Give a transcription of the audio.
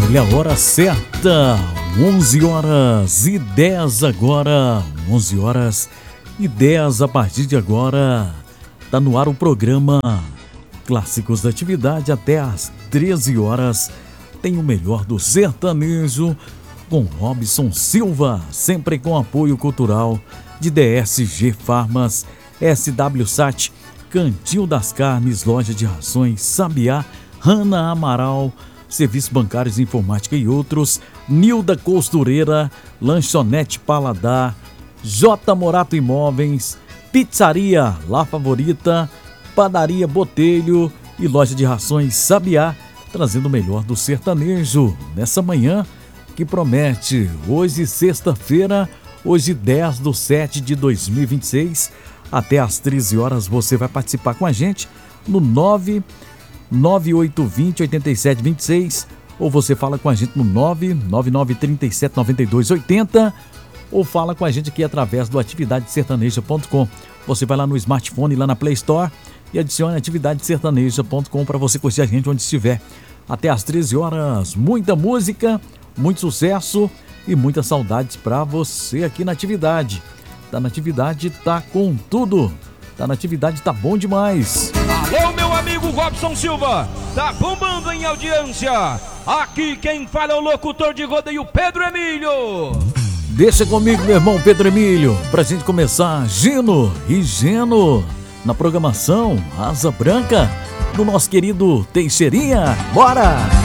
Olha a hora certa, 11h10 agora, 11h10 a partir de agora. Tá no ar o programa Clássicos da Atividade até às 13 horas. Tem o melhor do sertanejo com Robson Silva, sempre com apoio cultural de DSG Farmas, SWSat, Cantinho das Carnes, Loja de Rações, Sabiá, Hanna Amaral, Serviços Bancários, Informática e outros, Nilda Costureira, Lanchonete Paladar, J Morato Imóveis, Pizzaria La Favorita, Padaria Botelho e Loja de Rações Sabiá, trazendo o melhor do sertanejo nessa manhã que promete. Hoje, sexta-feira, hoje 10/7/2026, até às 13 horas você vai participar com a gente no 99820-8726, ou você fala com a gente no 99937-9280, ou fala com a gente aqui através do atividadesertaneja.com. Você vai lá no smartphone, lá na Play Store, e adicione atividadesertaneja.com para você curtir a gente onde estiver. Até às 13 horas, muita música, muito sucesso e muitas saudades para você aqui na Atividade. Tá na Atividade, tá com tudo. Tá na Atividade, tá bom demais. Alô, meu amigo Robson Silva, tá bombando em audiência. Aqui quem fala é o locutor de rodeio Pedro Emílio. Deixa comigo, meu irmão Pedro Emílio, pra gente começar Gino e Geno na programação Asa Branca do nosso querido Teixeirinha. Bora!